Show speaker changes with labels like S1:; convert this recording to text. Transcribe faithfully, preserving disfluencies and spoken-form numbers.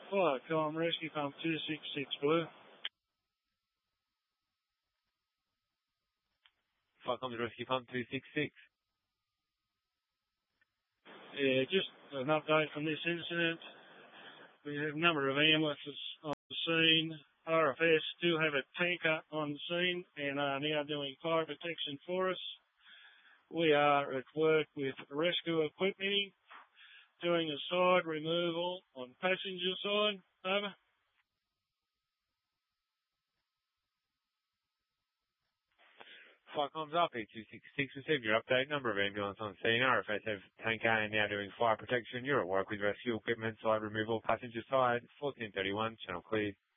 S1: Viacom Rescue Pump two six six Blue.
S2: Viacom Rescue Pump two six six.
S1: Yeah, just an update from this incident. We have a number of ambulances on the scene. R F S do have a tanker on the scene and are now doing fire protection for us. We are at work with rescue equipment, doing a side removal on passenger side. Over.
S2: Viacom's R P two six six, received your update. Number of ambulance on scene. R F S have tanker and now doing fire protection. You're at work with rescue equipment, side removal, passenger side, fourteen thirty-one, channel cleared.